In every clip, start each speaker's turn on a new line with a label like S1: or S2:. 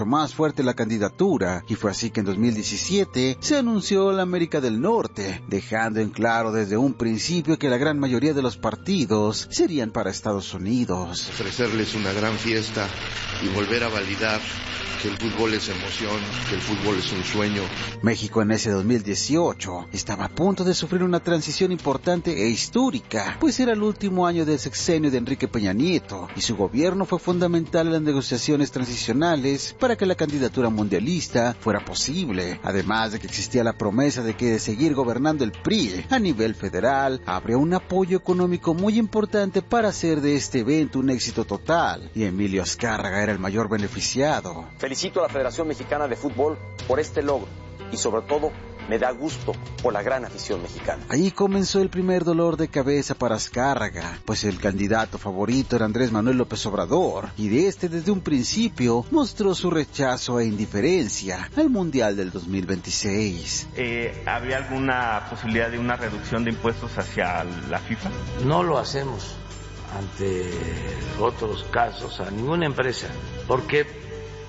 S1: más fuerte la candidatura, y fue así que en 2017 se anunció la América del Norte, dejando en claro desde un principio que la gran mayoría de los partidos serían para Estados Unidos.
S2: Ofrecerles una gran fiesta y volver a validar que el fútbol es emoción, que el fútbol es un sueño.
S1: México en ese 2018 estaba a punto de sufrir una transición importante e histórica, pues era el último año del sexenio de Enrique Peña Nieto, y su gobierno fue fundamental en las negociaciones transicionales para que la candidatura mundialista fuera posible, además de que existía la promesa de que de seguir gobernando el PRI a nivel federal, habría un apoyo económico muy importante para hacer de este evento un éxito total, y Emilio Azcárraga era el mayor beneficiado.
S3: Felicito a la Federación Mexicana de Fútbol por este logro y sobre todo me da gusto por la gran afición mexicana.
S1: Ahí comenzó el primer dolor de cabeza para Azcárraga, pues el candidato favorito era Andrés Manuel López Obrador, y desde un principio mostró su rechazo e indiferencia al Mundial del 2026.
S4: ¿Habría alguna posibilidad de una reducción de impuestos hacia la FIFA?
S5: No lo hacemos ante otros casos a ninguna empresa, porque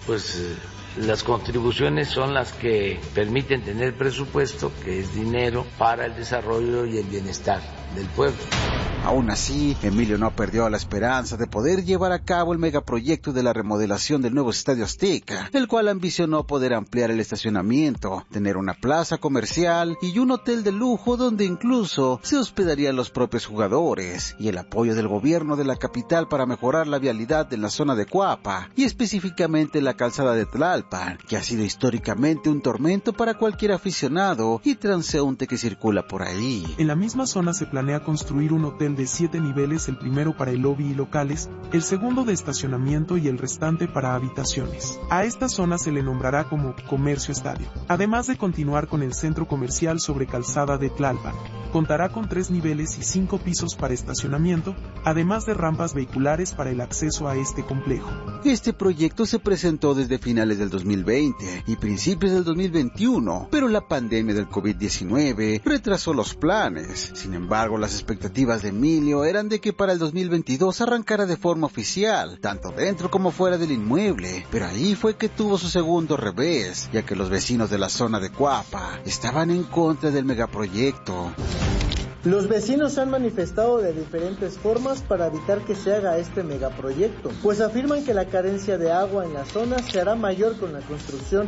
S5: las contribuciones son las que permiten tener presupuesto, que es dinero para el desarrollo y el bienestar del pueblo.
S1: Aún así, Emilio no perdió la esperanza de poder llevar a cabo el megaproyecto de la remodelación del nuevo Estadio Azteca, el cual ambicionó poder ampliar el estacionamiento, tener una plaza comercial y un hotel de lujo donde incluso se hospedarían los propios jugadores, y el apoyo del gobierno de la capital para mejorar la vialidad en la zona de Cuapa, y específicamente la calzada de Tlalpan, que ha sido históricamente un tormento para cualquier aficionado y transeúnte que circula por ahí.
S6: En la misma zona se planea construir un hotel de 7 niveles, el primero para el lobby y locales, el segundo de estacionamiento y el restante para habitaciones. A esta zona se le nombrará como Comercio Estadio. Además de continuar con el centro comercial sobre calzada de Tlalpan, contará con 3 niveles y 5 pisos para estacionamiento, además de rampas vehiculares para el acceso a este complejo.
S1: Este proyecto se presentó desde finales del 2020 y principios del 2021, pero la pandemia del COVID-19 retrasó los planes. Sin embargo, las expectativas de Emilio eran de que para el 2022 arrancara de forma oficial, tanto dentro como fuera del inmueble, pero ahí fue que tuvo su segundo revés, ya que los vecinos de la zona de Cuapa estaban en contra del megaproyecto.
S7: Los vecinos han manifestado de diferentes formas para evitar que se haga este megaproyecto, pues afirman que la carencia de agua en la zona se hará mayor con la construcción.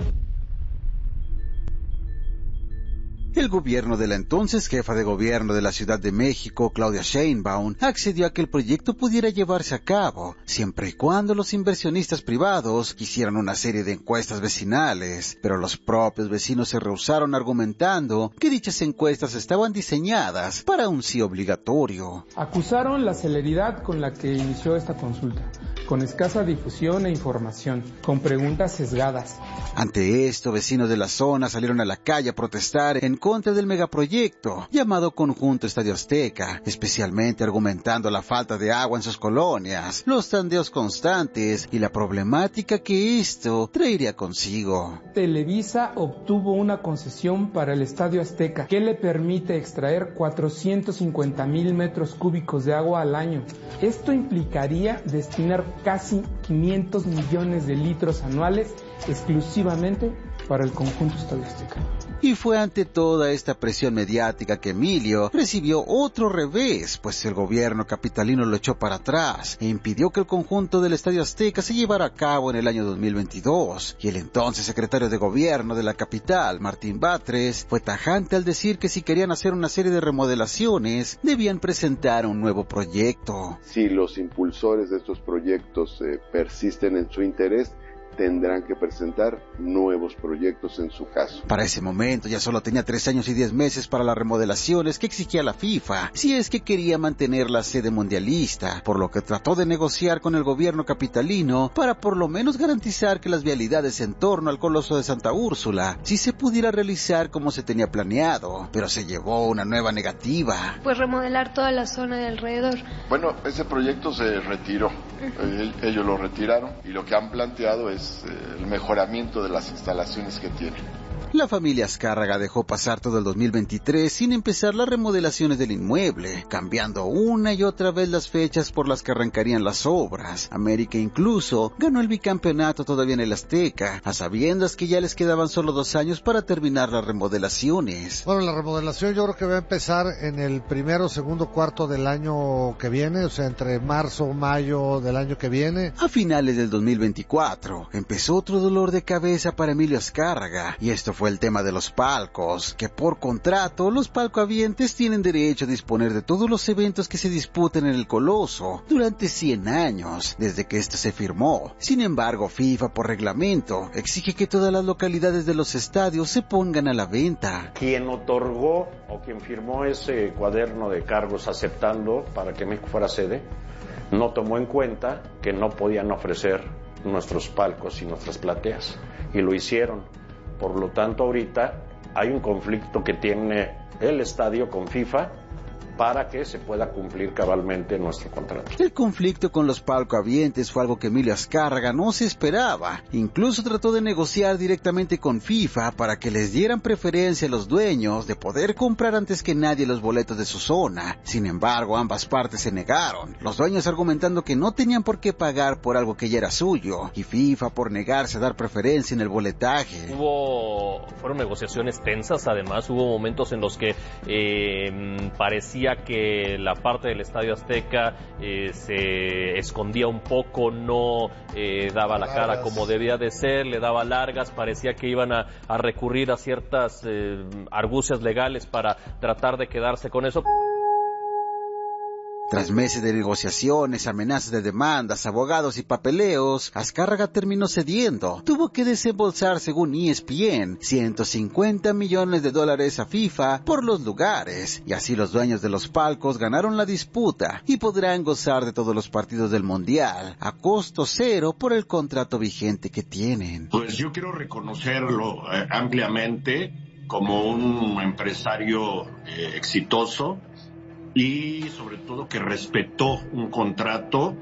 S1: El gobierno de la entonces jefa de gobierno de la Ciudad de México, Claudia Sheinbaum, accedió a que el proyecto pudiera llevarse a cabo, siempre y cuando los inversionistas privados hicieran una serie de encuestas vecinales, pero los propios vecinos se rehusaron argumentando que dichas encuestas estaban diseñadas para un sí obligatorio.
S8: Acusaron la celeridad con la que inició esta consulta, con escasa difusión e información, con preguntas sesgadas.
S1: Ante esto, vecinos de la zona salieron a la calle a protestar en contra del megaproyecto llamado Conjunto Estadio Azteca, especialmente argumentando la falta de agua en sus colonias, los tandeos constantes y la problemática que esto traería consigo.
S8: Televisa obtuvo una concesión para el Estadio Azteca que le permite extraer 450,000 metros cúbicos de agua al año. Esto implicaría destinar casi 500 millones de litros anuales exclusivamente para el Conjunto Estadio Azteca.
S1: Y fue ante toda esta presión mediática que Emilio recibió otro revés, pues el gobierno capitalino lo echó para atrás e impidió que el conjunto del Estadio Azteca se llevara a cabo en el año 2022. Y el entonces secretario de gobierno de la capital, Martín Batres, fue tajante al decir que si querían hacer una serie de remodelaciones, debían presentar un nuevo proyecto.
S9: Si los impulsores de estos proyectos persisten en su interés, tendrán que presentar nuevos proyectos en su caso.
S1: Para ese momento ya solo tenía 3 años y 10 meses para las remodelaciones que exigía la FIFA, si es que quería mantener la sede mundialista, por lo que trató de negociar con el gobierno capitalino para por lo menos garantizar que las vialidades en torno al Coloso de Santa Úrsula sí se pudiera realizar como se tenía planeado, pero se llevó una nueva negativa.
S10: Pues remodelar toda la zona de alrededor.
S2: Bueno, ese proyecto se retiró, ellos lo retiraron y lo que han planteado es el mejoramiento de las instalaciones que tienen.
S1: La familia Azcárraga dejó pasar todo el 2023 sin empezar las remodelaciones del inmueble, cambiando una y otra vez las fechas por las que arrancarían las obras. América incluso ganó el bicampeonato todavía en el Azteca, a sabiendas que ya les quedaban solo 2 años para terminar las remodelaciones.
S11: Bueno, la remodelación yo creo que va a empezar en el primero o segundo cuarto del año que viene, o sea, entre marzo o mayo del año que viene.
S1: A finales del 2024 empezó otro dolor de cabeza para Emilio Azcárraga, y esto fue el tema de los palcos, que por contrato los palcohabientes tienen derecho a disponer de todos los eventos que se disputen en el Coloso durante 100 años, desde que este se firmó. Sin embargo, FIFA por reglamento exige que todas las localidades de los estadios se pongan a la venta.
S12: Quien otorgó o quien firmó ese cuaderno de cargos aceptando para que México fuera sede, no tomó en cuenta que no podían ofrecer nuestros palcos y nuestras plateas, y lo hicieron. Por lo tanto, ahorita hay un conflicto que tiene el estadio con FIFA para que se pueda cumplir cabalmente nuestro contrato.
S1: El conflicto con los palcohabientes fue algo que Emilio Azcárraga no se esperaba. Incluso trató de negociar directamente con FIFA para que les dieran preferencia a los dueños de poder comprar antes que nadie los boletos de su zona. Sin embargo, ambas partes se negaron, los dueños argumentando que no tenían por qué pagar por algo que ya era suyo, y FIFA por negarse a dar preferencia en el boletaje.
S13: Fueron negociaciones tensas, además hubo momentos en los que parecía que la parte del Estadio Azteca se escondía un poco, no daba la cara como debía de ser, le daba largas, parecía que iban a recurrir a ciertas argucias legales para tratar de quedarse con eso.
S1: Tras meses de negociaciones, amenazas de demandas, abogados y papeleos, Azcárraga terminó cediendo. Tuvo que desembolsar, según ESPN, $150 millones a FIFA por los lugares, y así los dueños de los palcos ganaron la disputa y podrán gozar de todos los partidos del Mundial a costo cero por el contrato vigente que tienen.
S14: Pues yo quiero reconocerlo ampliamente como un empresario exitoso, y sobre todo que respetó un contrato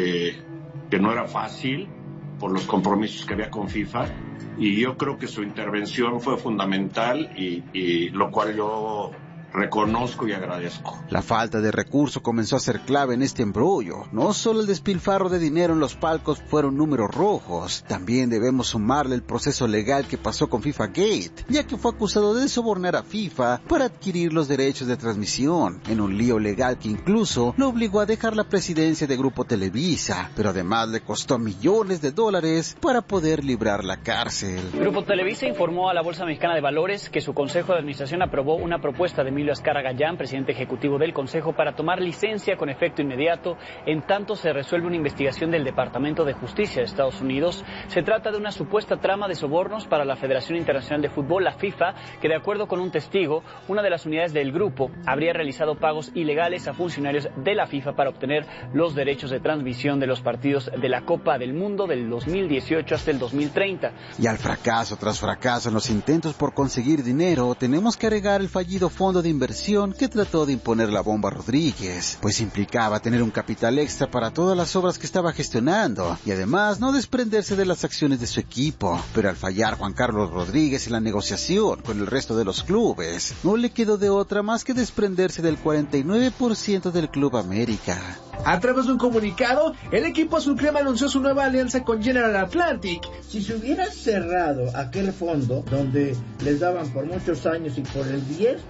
S14: que no era fácil por los compromisos que había con FIFA, y yo creo que su intervención fue fundamental y lo cual yo reconozco y agradezco.
S1: La falta de recurso comenzó a ser clave en este embrollo. No solo el despilfarro de dinero en los palcos fueron números rojos, también debemos sumarle el proceso legal que pasó con FIFA Gate, ya que fue acusado de sobornar a FIFA para adquirir los derechos de transmisión, en un lío legal que incluso lo obligó a dejar la presidencia de Grupo Televisa, pero además le costó millones de dólares para poder librar la cárcel.
S15: Grupo Televisa informó a la Bolsa Mexicana de Valores que su Consejo de Administración aprobó una propuesta de Emilio Azcárraga Gallán, presidente ejecutivo del Consejo, para tomar licencia con efecto inmediato, en tanto se resuelve una investigación del Departamento de Justicia de Estados Unidos. Se trata de una supuesta trama de sobornos para la Federación Internacional de Fútbol, la FIFA, que de acuerdo con un testigo, una de las unidades del grupo habría realizado pagos ilegales a funcionarios de la FIFA para obtener los derechos de transmisión de los partidos de la Copa del Mundo del 2018 hasta el 2030.
S1: Y al fracaso tras fracaso en los intentos por conseguir dinero, tenemos que agregar el fallido fondo de inversión que trató de imponer la Bomba Rodríguez, pues implicaba tener un capital extra para todas las obras que estaba gestionando y además no desprenderse de las acciones de su equipo. Pero al fallar Juan Carlos Rodríguez en la negociación con el resto de los clubes, no le quedó de otra más que desprenderse del 49% del Club América.
S16: A través de un comunicado, el equipo azulcrema anunció su nueva alianza con General Atlantic.
S17: Si se hubiera cerrado aquel fondo donde les daban por muchos años y por el 10%,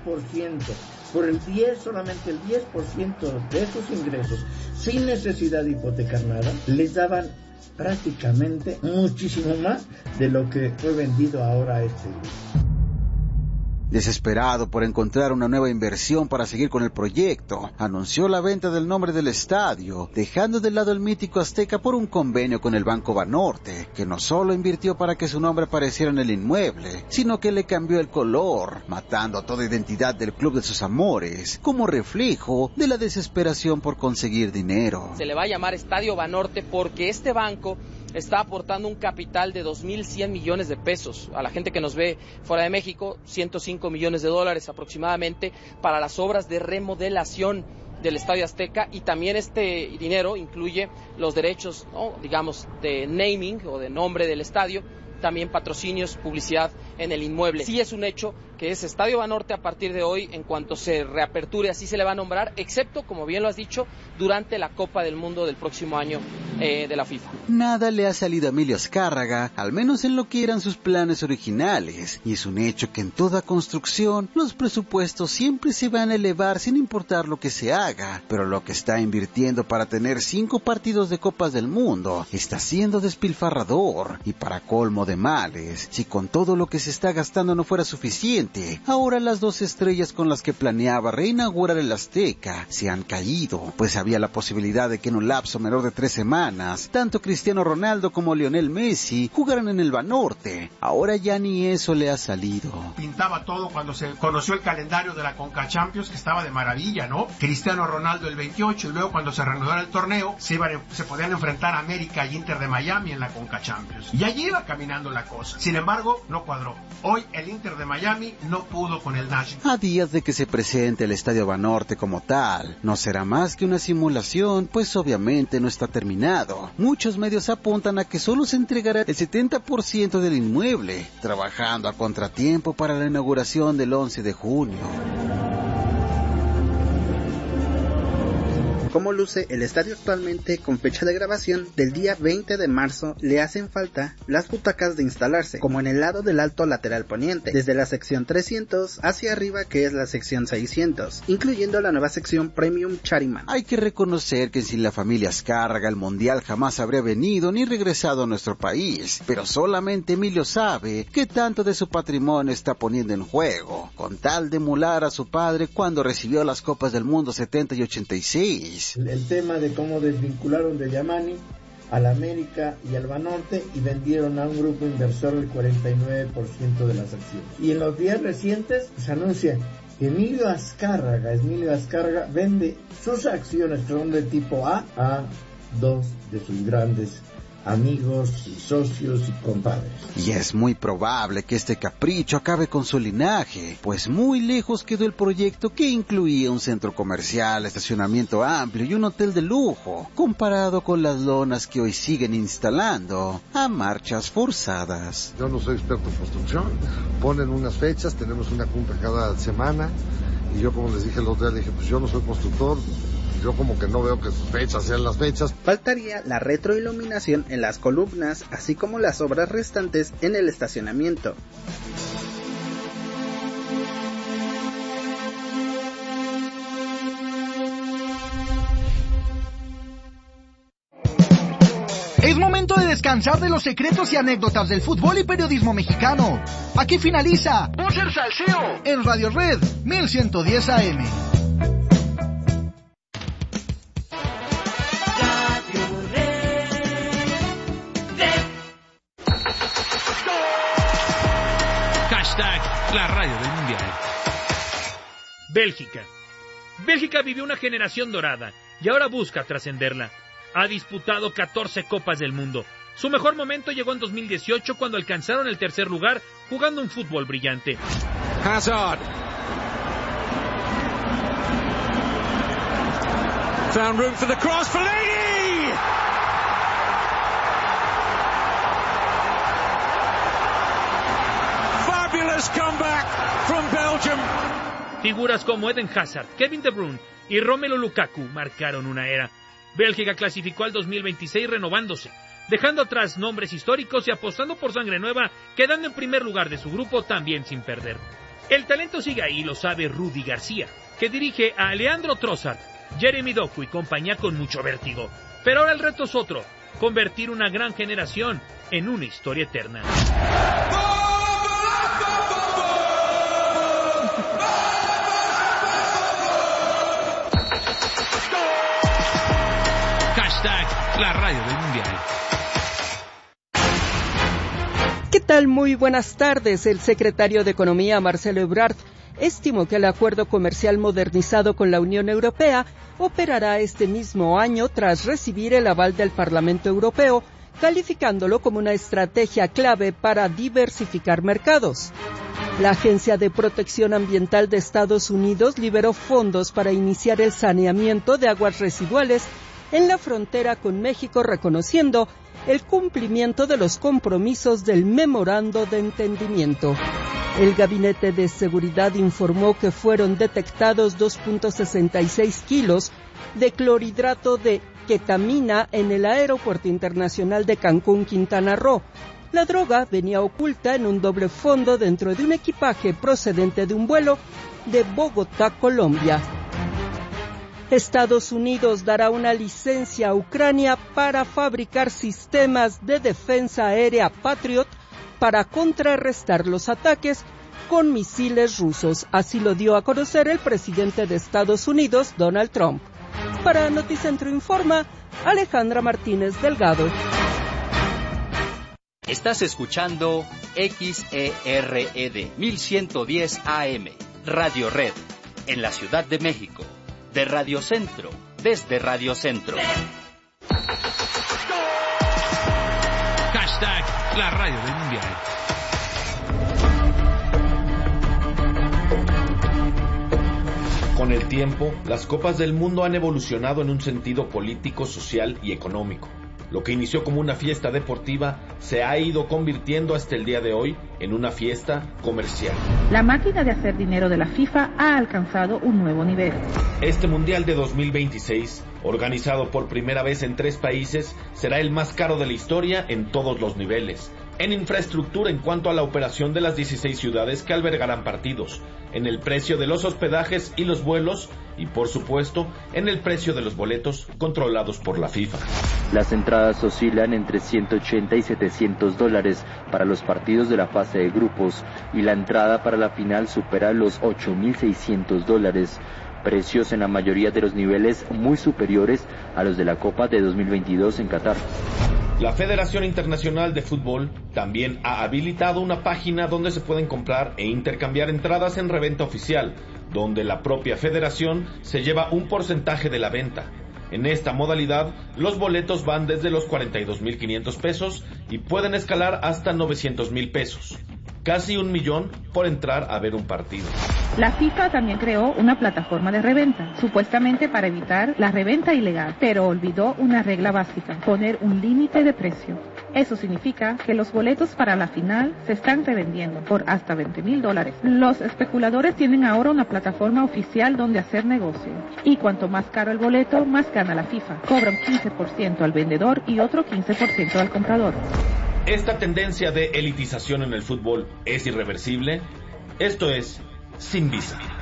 S17: solamente el 10% de sus ingresos, sin necesidad de hipotecar nada, les daban prácticamente muchísimo más de lo que fue vendido ahora a este grupo.
S1: Desesperado por encontrar una nueva inversión para seguir con el proyecto, anunció la venta del nombre del estadio, dejando de lado el mítico Azteca por un convenio con el Banco Banorte, que no solo invirtió para que su nombre apareciera en el inmueble, sino que le cambió el color, matando toda identidad del club de sus amores, como reflejo de la desesperación por conseguir dinero.
S18: Se le va a llamar Estadio Banorte porque este banco está aportando un capital de 2.100 millones de pesos. A la gente que nos ve fuera de México, 105 millones de dólares aproximadamente para las obras de remodelación del Estadio Azteca, y también este dinero incluye los derechos, digamos, de naming o de nombre del estadio, también patrocinios, publicidad en el inmueble. Sí es un hecho que es Estadio Banorte a partir de hoy, en cuanto se reaperture, así se le va a nombrar, excepto, como bien lo has dicho, durante la Copa del Mundo del próximo año de la FIFA.
S1: Nada le ha salido a Emilio Azcárraga, al menos en lo que eran sus planes originales, y es un hecho que en toda construcción los presupuestos siempre se van a elevar sin importar lo que se haga, pero lo que está invirtiendo para tener 5 partidos de Copas del Mundo está siendo despilfarrador, y para colmo de males, si con todo lo que se está gastando no fuera suficiente, ahora las 2 estrellas con las que planeaba reinaugurar el Azteca se han caído, pues había la posibilidad de que en un lapso menor de 3 semanas, tanto Cristiano Ronaldo como Lionel Messi jugaran en el Banorte. Ahora ya ni eso le ha salido.
S19: Pintaba todo cuando se conoció el calendario de la Conca Champions, que estaba de maravilla, ¿no? Cristiano Ronaldo el 28, y luego cuando se reanudara el torneo, se podían enfrentar a América y Inter de Miami en la Conca Champions. Y allí iba caminando la cosa. Sin embargo, no cuadró. Hoy el Inter de Miami no pudo con el Nashville.
S1: A días de que se presente el Estadio Banorte como tal, no será más que una simulación, pues obviamente no está terminado. Muchos medios apuntan a que solo se entregará el 70% del inmueble, trabajando a contratiempo para la inauguración del 11 de junio.
S20: Como luce el estadio actualmente, con fecha de grabación del día 20 de marzo, le hacen falta las butacas de instalarse, como en el lado del alto lateral poniente, desde la sección 300 hacia arriba, que es la sección 600, incluyendo la nueva sección Premium Chariman.
S1: Hay que reconocer que sin la familia Azcárraga el Mundial jamás habría venido ni regresado a nuestro país, pero solamente Emilio sabe qué tanto de su patrimonio está poniendo en juego, con tal de emular a su padre cuando recibió las Copas del Mundo 70 y 86.
S17: El tema de cómo desvincularon de Yamani al América y al Banorte y vendieron a un grupo inversor el 49% de las acciones. Y en los días recientes se anuncia que Emilio Azcárraga vende sus acciones, que son de tipo A 2 de sus grandes amigos y socios y compadres.
S1: Y es muy probable que este capricho acabe con su linaje, pues muy lejos quedó el proyecto que incluía un centro comercial, estacionamiento amplio y un hotel de lujo, comparado con las lonas que hoy siguen instalando a marchas forzadas.
S11: Yo no soy experto en construcción, ponen unas fechas, tenemos una cumbre cada semana, y yo, como les dije el otro día, dije, pues yo no soy constructor, yo como que no veo que sus fechas sean las fechas.
S20: Faltaría la retroiluminación en las columnas, así como las obras restantes en el estacionamiento.
S21: Es momento de descansar de los secretos y anécdotas del fútbol y periodismo mexicano. Aquí finaliza Voces Salseo en Radio Red 1110 AM.
S22: La radio del Mundial. Bélgica vivió una generación dorada y ahora busca trascenderla. Ha disputado 14 Copas del Mundo. Su mejor momento llegó en 2018 cuando alcanzaron el tercer lugar jugando un fútbol brillante.
S23: Hazard. Found room for the cross for Lady. Fabulous comeback from Belgium.
S22: Figuras como Eden Hazard, Kevin De Bruyne y Romelu Lukaku marcaron una era. Bélgica clasificó al 2026 renovándose, dejando atrás nombres históricos y apostando por sangre nueva, quedando en primer lugar de su grupo también sin perder. El talento sigue ahí, lo sabe Rudy García, que dirige a Leandro Trossard, Jeremy Doku y compañía con mucho vértigo. Pero ahora el reto es otro, convertir una gran generación en una historia eterna. La radio del Mundial.
S24: ¿Qué tal? Muy buenas tardes. El secretario de Economía, Marcelo Ebrard, estimó que el acuerdo comercial modernizado con la Unión Europea operará este mismo año tras recibir el aval del Parlamento Europeo, calificándolo como una estrategia clave para diversificar mercados. La Agencia de Protección Ambiental de Estados Unidos liberó fondos para iniciar el saneamiento de aguas residuales en la frontera con México, reconociendo el cumplimiento de los compromisos del memorando de entendimiento. El Gabinete de Seguridad informó que fueron detectados 2.66 kilos de clorhidrato de ketamina en el Aeropuerto Internacional de Cancún, Quintana Roo. La droga venía oculta en un doble fondo dentro de un equipaje procedente de un vuelo de Bogotá, Colombia. Estados Unidos dará una licencia a Ucrania para fabricar sistemas de defensa aérea Patriot para contrarrestar los ataques con misiles rusos. Así lo dio a conocer el presidente de Estados Unidos, Donald Trump. Para Noticentro Informa, Alejandra Martínez Delgado.
S3: Estás escuchando XERED 1110 AM, Radio Red, en la Ciudad de México. De Radio Centro, desde Radio Centro.
S22: Hashtag la radio del mundial.
S4: Con el tiempo, las Copas del Mundo han evolucionado en un sentido político, social y económico. Lo que inició como una fiesta deportiva se ha ido convirtiendo hasta el día de hoy en una fiesta comercial.
S5: La máquina de hacer dinero de la FIFA ha alcanzado un nuevo nivel.
S4: Este Mundial de 2026, organizado por primera vez en 3 países, será el más caro de la historia en todos los niveles. En infraestructura en cuanto a la operación de las 16 ciudades que albergarán partidos, en el precio de los hospedajes y los vuelos y, por supuesto, en el precio de los boletos controlados por la FIFA.
S6: Las entradas oscilan entre $180 y $700 para los partidos de la fase de grupos y la entrada para la final supera los $8.600. Precios en la mayoría de los niveles muy superiores a los de la Copa de 2022 en Qatar.
S4: La Federación Internacional de Fútbol también ha habilitado una página donde se pueden comprar e intercambiar entradas en reventa oficial, donde la propia federación se lleva un porcentaje de la venta. En esta modalidad, los boletos van desde los 42.500 pesos y pueden escalar hasta 900.000 pesos. Casi $1 millón por entrar a ver un partido.
S5: La FIFA también creó una plataforma de reventa, supuestamente para evitar la reventa ilegal, pero olvidó una regla básica: poner un límite de precio. Eso significa que los boletos para la final se están revendiendo por hasta $20,000. Los especuladores tienen ahora una plataforma oficial donde hacer negocio. Y cuanto más caro el boleto, más gana la FIFA. Cobra un 15% al vendedor y otro 15% al comprador.
S4: ¿Esta tendencia de elitización en el fútbol es irreversible? Esto es Sin Visa.